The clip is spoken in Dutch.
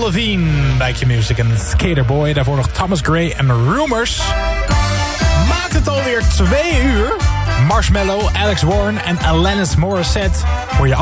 Lavigne bij Q-Music en Skaterboy. Daarvoor nog Thomas Gray en Rumors. Maakt het alweer 2 uur. Marshmello, Alex Warren en Alanis Morissette. Voor je